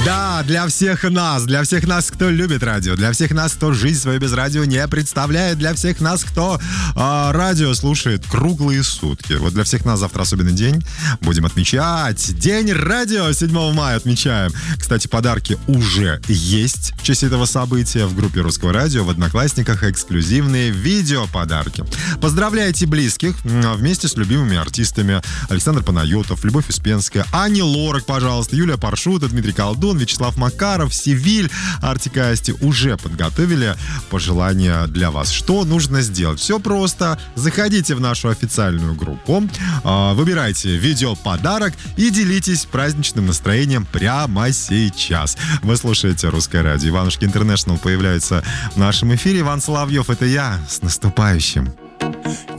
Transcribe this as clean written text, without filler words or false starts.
Да, для всех нас, кто любит радио, для всех нас, кто жизнь свою без радио не представляет, для всех нас, кто радио слушает круглые сутки. Вот для всех нас завтра особенный день. Будем отмечать День радио, 7 мая отмечаем. Кстати, подарки уже есть в честь этого события. В группе Русского радио в Одноклассниках эксклюзивные видеоподарки. Поздравляйте близких вместе с любимыми артистами. Александр Панайотов, Любовь Успенская, Ани Лорак, пожалуйста, Юлия Паршута, Дмитрий Колдун, Вячеслав Макаров, Севиль, Артик и Асти уже подготовили пожелания для вас. Что нужно сделать? Все просто. Заходите в нашу официальную группу, выбирайте видеоподарок и делитесь праздничным настроением прямо сейчас. Вы слушаете Русское радио. Иванушки Интернешнл появляется в нашем эфире. Иван Соловьев, это я. С наступающим!